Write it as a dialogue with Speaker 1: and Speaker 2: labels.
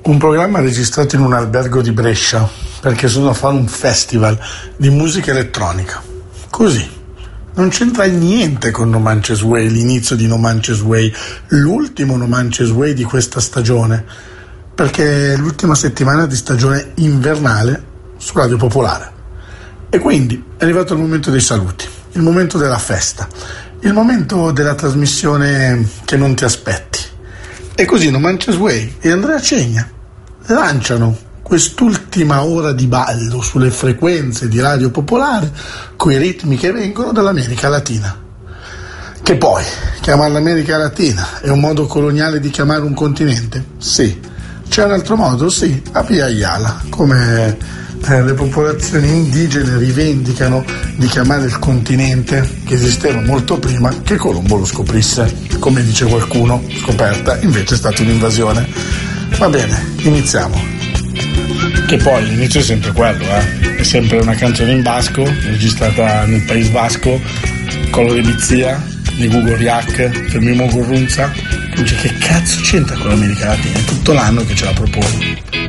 Speaker 1: Un programma registrato in un albergo di Brescia perché sono a fare un festival di musica elettronica. Così. Non c'entra niente con No Manches Way, l'inizio di No Manches Way, l'ultimo No Manches Way di questa stagione, perché è l'ultima settimana di stagione invernale su Radio Popolare. E quindi è arrivato il momento dei saluti, il momento della festa, il momento della trasmissione che non ti aspetti. E così No Manches Way e Andrea Cegna lanciano quest'ultima ora di ballo sulle frequenze di Radio Popolare coi ritmi che vengono dall'America Latina. Che poi, chiamarla America Latina è un modo coloniale di chiamare un continente? Sì. C'è un altro modo? Sì, a Via Ayala, come le popolazioni indigene rivendicano di chiamare il continente che esisteva molto prima che Colombo lo scoprisse. Come dice qualcuno, scoperta, invece è stata un'invasione. Va bene, iniziamo. Che poi l'inizio è sempre quello, è sempre una canzone in basco, registrata nel País Vasco, con l'Oribizia di Gugoriak, per Mimo Gurrunza, che dice che cazzo c'entra con l'America Latina, è tutto l'anno che ce la propone.